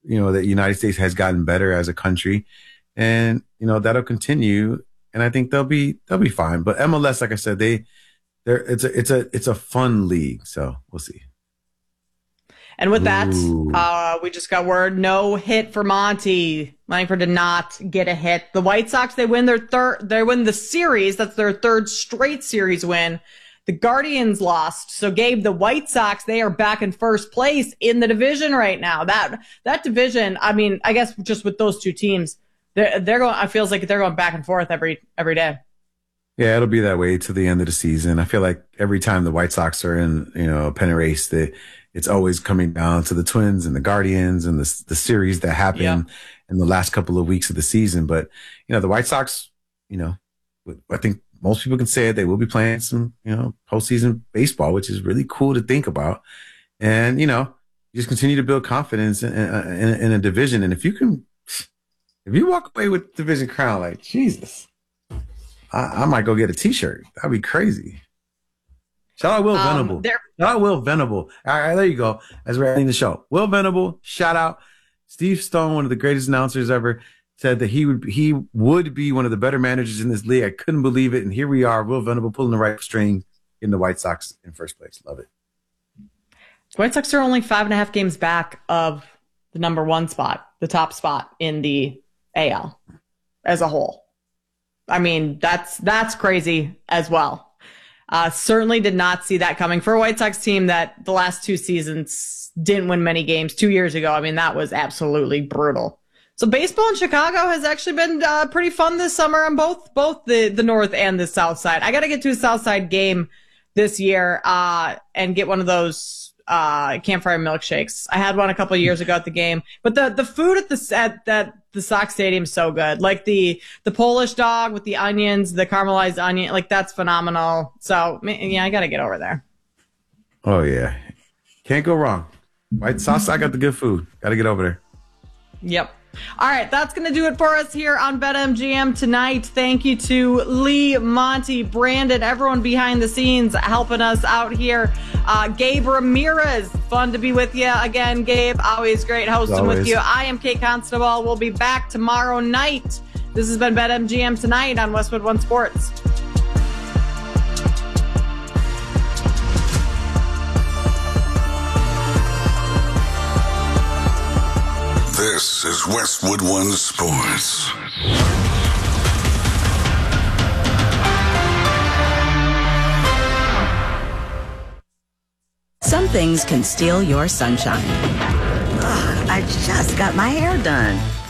that the United States has gotten better as a country, and that'll continue. And I think they'll be fine. But MLS, like I said, it's a fun league, so we'll see. And with that, we just got word, no hit for Monty. Langford did not get a hit. The White Sox, they win the series. That's their third straight series win. The Guardians lost. So Gabe, the White Sox, they are back in first place in the division right now. That division, I mean, I guess just with those two teams, they're going, it feels like they're going back and forth every day. Yeah, it'll be that way to the end of the season. I feel like every time the White Sox are in, a pennant race, it's always coming down to the Twins and the Guardians and the series that happened in the last couple of weeks of the season. But, the White Sox, I think most people can say it, they will be playing some, postseason baseball, which is really cool to think about. And, you just continue to build confidence in a division. And if you walk away with division crown, like, Jesus, I might go get a t-shirt. That'd be crazy. Shout out Will Venable. Shout out Will Venable. All right, there you go. As we're ending the show, Will Venable. Shout out Steve Stone, one of the greatest announcers ever, said that he would be one of the better managers in this league. I couldn't believe it, and here we are. Will Venable pulling the right string in the White Sox in first place. Love it. The White Sox are only 5.5 games back of the number one spot, the top spot in the AL as a whole. I mean, that's crazy as well. Certainly did not see that coming for a White Sox team that the last two seasons didn't win many games 2 years ago. I mean, that was absolutely brutal. So baseball in Chicago has actually been pretty fun this summer on both the North and the South side. I got to get to a South side game this year and get one of those campfire milkshakes. I had one a couple of years ago at the game, but the food at the Sox Stadium is so good. Like the Polish dog with the onions, the caramelized onion, like that's phenomenal. So yeah, I got to get over there. Oh yeah, can't go wrong. White Sox, I got the good food. Got to get over there. Yep. All right, that's going to do it for us here on BetMGM tonight. Thank you to Lee, Monty, Brandon, everyone behind the scenes helping us out here. Gabe Ramirez, fun to be with you again, Gabe. Always great hosting with you. I am Kate Constable. We'll be back tomorrow night. This has been BetMGM tonight on Westwood One Sports. This is Westwood One Sports. Some things can steal your sunshine. I just got my hair done.